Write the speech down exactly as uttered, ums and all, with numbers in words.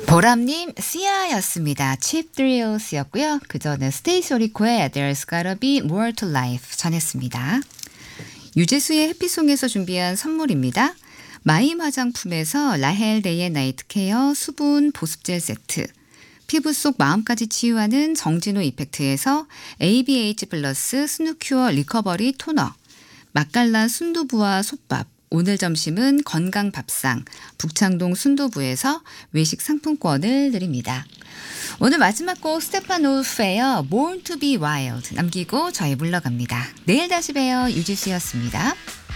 보람님 시아였습니다. Cheap Thrills였고요. 그 전에 스테이시 오리코의 There's Gotta Be More to Life 전했습니다. 유재수의 해피송에서 준비한 선물입니다. 마임 화장품에서 라헬 데이의 나이트 케어 수분 보습젤 세트, 피부 속 마음까지 치유하는 정진호 이펙트에서 에이비에이치 플러스 스누큐어 리커버리 토너, 맛깔난 순두부와 솥밥, 오늘 점심은 건강 밥상 북창동 순두부에서 외식 상품권을 드립니다. 오늘 마지막 곡 스테판 울프의 Born to be Wild 남기고 저희 물러갑니다. 내일 다시 봬요. 유지수였습니다.